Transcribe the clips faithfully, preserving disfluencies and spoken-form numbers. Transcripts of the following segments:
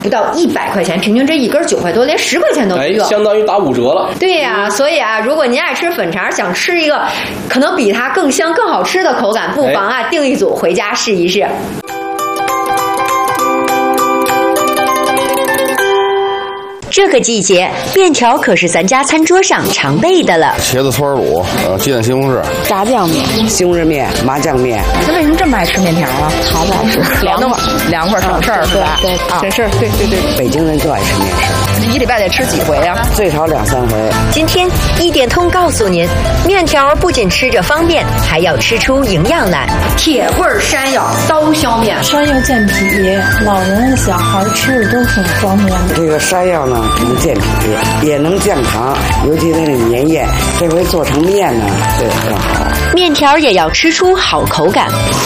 不到一百块钱，平均这一根九块多，连十块钱都不用， 哎，相当于打五折了。 对呀、啊，所以啊，如果您爱吃粉肠，想吃一个可能比它更香、更好吃的口感，不妨啊订一组回家试一试。这个季节，面条可是咱家餐桌上常备的了。 茄子酸卤，呃，鸡蛋西红柿， 炸酱面、西红柿面、麻酱面。 那为什么这么爱吃面条啊？ 好不好吃？ 凉快，凉快省事儿是吧？ 对， 省事儿，对对对。 北京人就爱吃面食， 一礼拜得吃几回呀、啊？ 最少两三回。 今天一点通告诉您，面条不仅吃着方便，还要吃出营养来。铁棍山药刀削面， 山药健脾，老人小孩吃的都挺方便的。 这个山药呢，能健脾，也能降糖，尤其那个粘液，这回做成面呢，这个更好。 面条也要吃出好口感。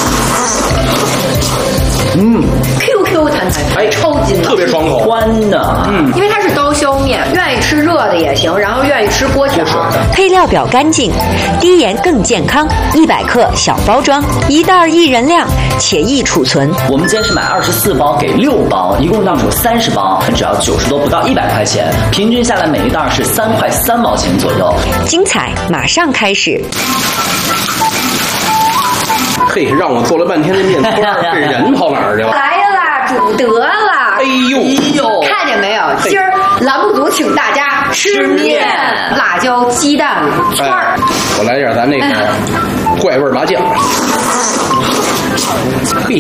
嗯 ，Q Q 弹弹，哎，超筋的， 特别爽口， 欢的。 嗯， 因为它是刀削面，愿意吃热的也行，然后愿意吃锅条。配料表干净，低盐更健康，一百克小包装，一袋一人量，且易储存。 我们今天是买二十四包给六包，一共到手三十包，只要九十多，不到一百块钱，平均下来每一袋是三块三毛钱左右。 精彩马上开始。 嘿，让我做了半天的面团，这人跑哪儿去了？ 来啦，煮得了！ 哎呦， 哎呦， 看见没有？今儿栏目组请大家吃面，辣椒鸡蛋串儿、哎。 我来点咱那个怪味麻酱。嘿，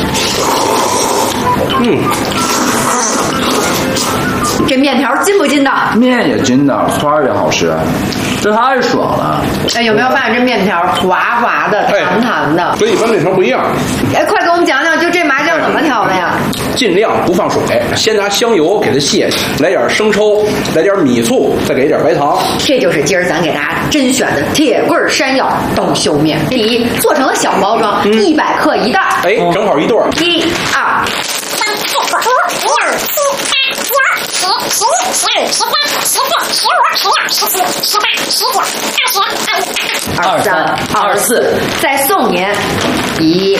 嗯。 这面条筋不筋道？ 面也筋道，串儿也好吃，这太爽了！ 哎，有没有发现这面条滑滑的、弹弹的？ 跟一般面条不一样。 哎，快给我们讲讲，就这麻酱怎么调的呀？ 尽量不放水，先拿香油给它卸下，来点生抽，来点米醋，再给一点白糖。 这就是今儿咱给大家甄选的铁棍山药刀削面。第一，做成了小包装，一百克一袋， 哎，正好一对儿。 一、二。 二三二四， 再送您一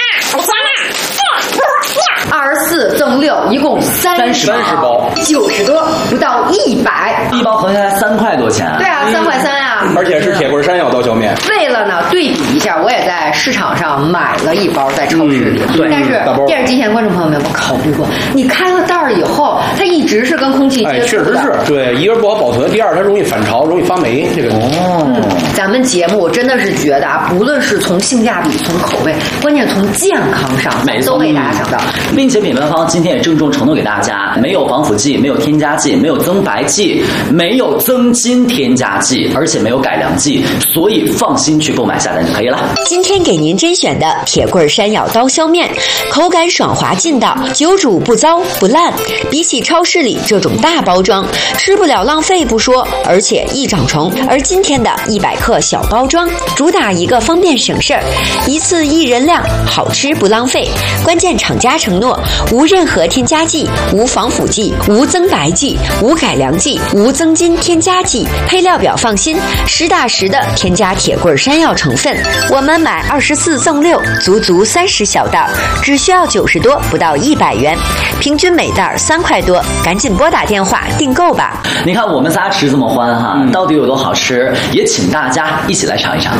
二十四赠六，一共三十三十包， 九十多，不到一百， 一包合下来三块多钱。 对啊，三块三啊， 而且是铁棍山药刀削面。 为了呢对比一下，我也在市场上买了一包，在超市里。 嗯、对， 但是电视机前观众朋友们，我考虑过，你开了袋儿以后，它一直是跟空气接触的。 哎，确实是，对，一个是不好保存，第二它容易反潮，容易发霉。这个哦、 嗯，咱们节目真的是觉得啊，不论是从性价比、从口味，关键从健康上，都为大家想到。 并且品牌方今天也郑重承诺给大家，没有防腐剂，没有添加剂，没有增白剂，没有增筋添加剂，而且没有改良剂，所以放心去购买下单就可以了。 今天给您甄选的铁棍山药刀削面，口感爽滑劲道，久煮不糟不烂。比起超市里这种大包装，吃不了浪费不说，而且易长虫。而今天的一百克小包装，主打一个方便省事儿，一次一人量，好吃不浪费。关键厂家承诺无任何添加剂，无防腐剂，无增白剂，无改良剂，无增筋添加剂。配料表放心，实打实的添加铁棍山药成分。我们买二十四赠六，足足三十小袋，只需要九十多，不到一百元，平均每袋三块多。赶紧拨打电话订购吧！ 你看我们仨吃这么欢哈，嗯、到底有多好吃？也请大家一起来尝一尝。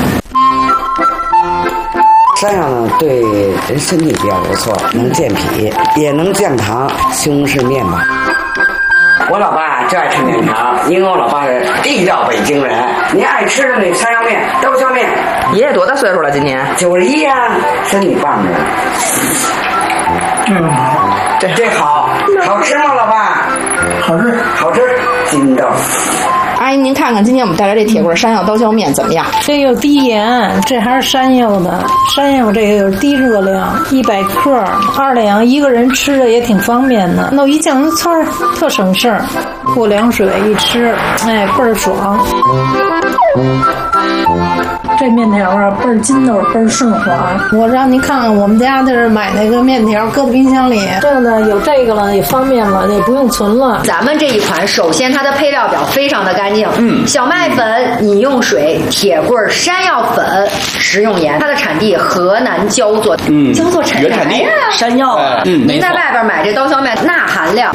山药呢，对人身体比较不错，能健脾，也能降糖。西红柿面吧。我老爸就爱吃面条，因为我老爸是地道北京人。您爱吃的那山药面、刀削面。 爷爷多大岁数了？今年九十一啊，身体棒着。 嗯， 这这好，好吃吗，老爸？ 好吃， 好吃，筋道。 阿姨，您看看今天我们带来这铁棍山药刀削面怎么样？ 这有低盐，这还是山药的，山药这个有低热量，一百克，二两，一个人吃的也挺方便的。弄一酱油串儿，特省事儿，过凉水一吃，哎，倍儿爽。 这面条啊倍儿筋道，倍儿顺滑。我让您看看我们家就是买那个面条，搁在冰箱里，这个呢有这个了，也方便了，也不用存了。 咱们这一款，首先它的配料表非常的干净，嗯，小麦粉、饮用水、铁棍山药粉、食用盐。它的产地河南焦作， 嗯， 焦作产原产地呀， 山药啊， 嗯， 您在外边买这刀削面钠含量